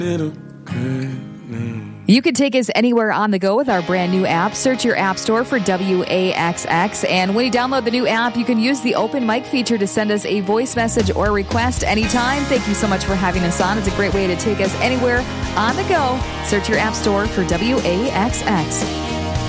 You can take us anywhere on the go with our brand new app. Search your app store for WAXX. And when you download the new app, you can use the open mic feature to send us a voice message or request anytime. Thank you so much for having us on. It's a great way to take us anywhere on the go. Search your app store for WAXX.